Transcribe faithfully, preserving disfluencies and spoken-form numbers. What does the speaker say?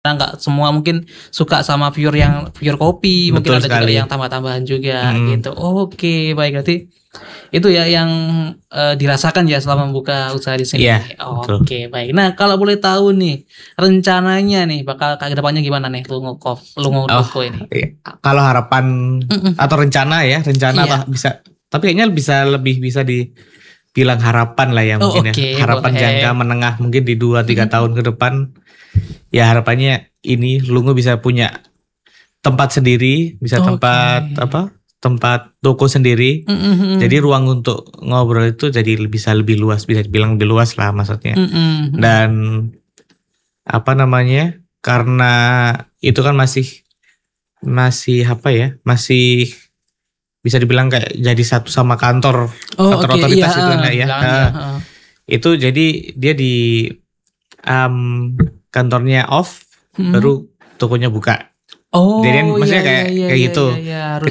nggak semua mungkin suka sama pure yang pure kopi, mungkin Betul ada sekali. juga yang tambah-tambahan juga Hmm. gitu. Oke, baik, berarti itu ya yang eh, dirasakan ya selama membuka usaha di sini. Iya, betul. Oke, baik. Nah, kalau boleh tahu nih rencananya nih bakal ke depannya gimana nih Lungo Coffee, Lungo Oh, Loko ini? iya. Kalau harapan Mm-mm. atau rencana ya, rencana Iya. atau bisa, tapi kayaknya bisa lebih bisa dibilang harapan lah ya Oh, mungkin oke, ya. Harapan boleh. jangka menengah mungkin di dua tiga tahun ke depan. Ya harapannya ini Lungo bisa punya tempat sendiri, bisa Oke. tempat apa? Tempat toko sendiri. Mm-mm. Jadi ruang untuk ngobrol itu jadi bisa lebih luas, bisa dibilang lebih luas lah maksudnya. Mm-mm. Dan apa namanya? Karena itu kan masih masih apa ya? Masih bisa dibilang kayak jadi satu sama kantor Oh, kantor oke, otoritas iya, itu kan ya. bilangan Nah, ya, heeh. itu jadi dia di um, kantornya off, Hmm. baru tokonya buka. Oh, Jadi kan iya, maksudnya iya, kayak iya, kayak iya, gitu. iya, iya, harus